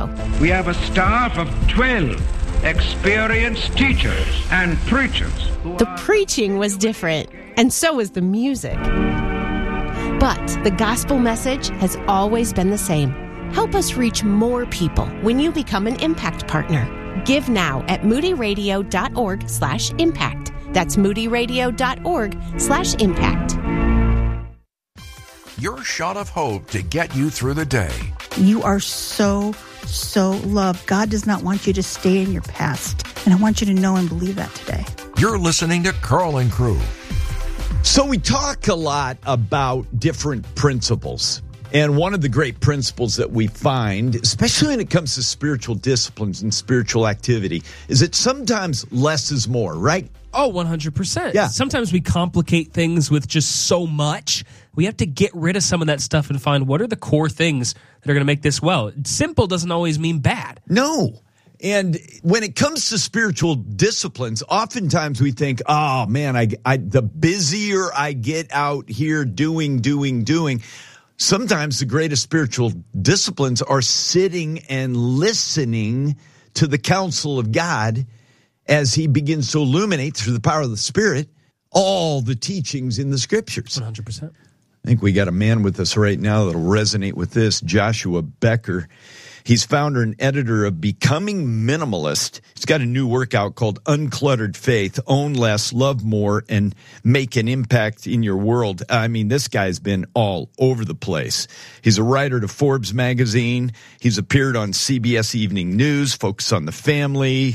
Radio. We have a staff of 12 experienced teachers and preachers. The preaching was different, and so was the music. But the gospel message has always been the same. Help us reach more people when you become an Impact Partner. Give now at moodyradio.org/impact. That's moodyradio.org/impact. Your shot of hope to get you through the day. You are so loved. God does not want you to stay in your past. And I want you to know and believe that today. You're listening to Karl and Crew. So we talk a lot about different principles. And one of the great principles that we find, especially when it comes to spiritual disciplines and spiritual activity, is that sometimes less is more, right? Oh, 100%. Yeah. Sometimes we complicate things with just so much. We have to get rid of some of that stuff and find what are the core things that are going to make this well. Simple doesn't always mean bad. No. And when it comes to spiritual disciplines, oftentimes we think, oh, man, the busier I get out here doing. Sometimes the greatest spiritual disciplines are sitting and listening to the counsel of God as he begins to illuminate through the power of the Spirit all the teachings in the Scriptures. 100%. I think we got a man with us right now that'll resonate with this, Joshua Becker. He's founder and editor of Becoming Minimalist. He's got a new workout called Uncluttered Faith, Own Less, Love More, and Make an Impact in Your World. I mean, this guy's been all over the place. He's a writer to Forbes magazine. He's appeared on CBS Evening News, Focus on the Family,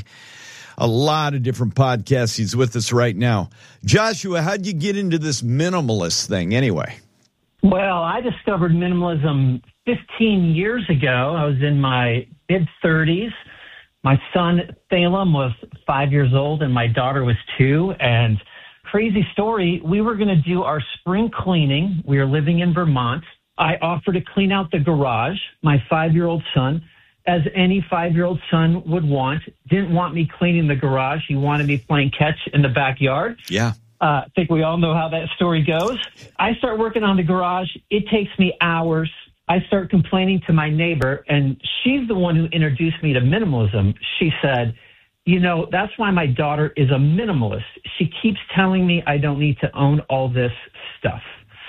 a lot of different podcasts. He's with us right now. Joshua, how'd you get into this minimalist thing anyway? Well, I discovered minimalism 15 years ago. I was in my mid-30s. My son, Thalem, was 5 years old, and my daughter was 2. And crazy story, we were going to do our spring cleaning. We were living in Vermont. I offered to clean out the garage. My 5-year-old son, as any 5-year-old son would want, didn't want me cleaning the garage. He wanted me playing catch in the backyard. Yeah. I think we all know how that story goes. I start working on the garage. It takes me hours. I start complaining to my neighbor, and she's the one who introduced me to minimalism. She said, you know, that's why my daughter is a minimalist. She keeps telling me I don't need to own all this stuff.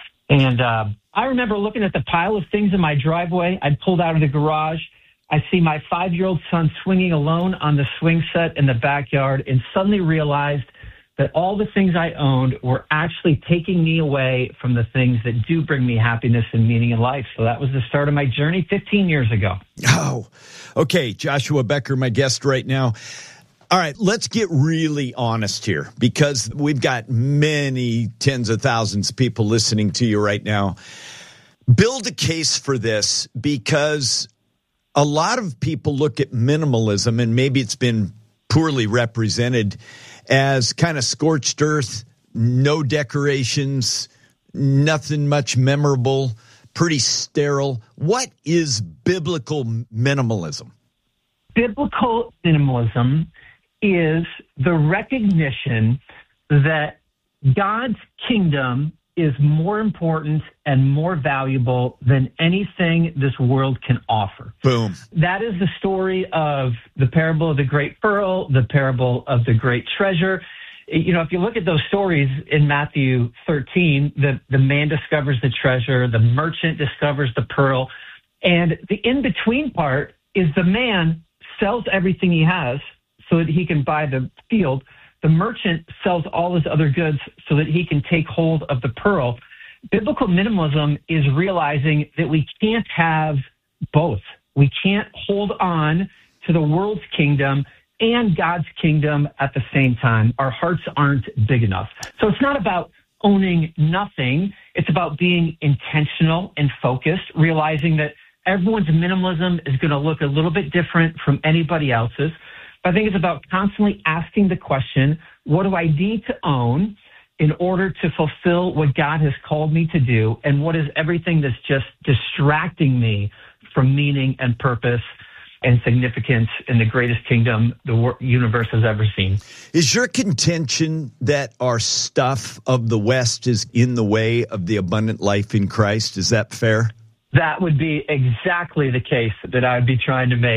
And I remember looking at the pile of things in my driveway. I pulled out of the garage. I see my 5-year-old son swinging alone on the swing set in the backyard, and suddenly realized that all the things I owned were actually taking me away from the things that do bring me happiness and meaning in life. So that was the start of my journey 15 years ago. Oh, okay. Joshua Becker, my guest right now. All right, let's get really honest here, because we've got many tens of thousands of people listening to you right now. Build a case for this, because a lot of people look at minimalism, and maybe it's been poorly represented, as kind of scorched earth, no decorations, nothing much memorable, pretty sterile. What is biblical minimalism? Biblical minimalism is the recognition that God's kingdom is more important and more valuable than anything this world can offer. Boom. That is the story of the parable of the great pearl, the parable of the great treasure. You know, if you look at those stories in Matthew 13, the man discovers the treasure, the merchant discovers the pearl, and the in-between part is the man sells everything he has so that he can buy the field. The merchant sells all his other goods so that he can take hold of the pearl. Biblical minimalism is realizing that we can't have both. We can't hold on to the world's kingdom and God's kingdom at the same time. Our hearts aren't big enough. So it's not about owning nothing. It's about being intentional and focused, realizing that everyone's minimalism is going to look a little bit different from anybody else's. I think it's about constantly asking the question, what do I need to own in order to fulfill what God has called me to do? And what is everything that's just distracting me from meaning and purpose and significance in the greatest kingdom the universe has ever seen? Is your contention that our stuff of the West is in the way of the abundant life in Christ? Is that fair? That would be exactly the case that I would be trying to make.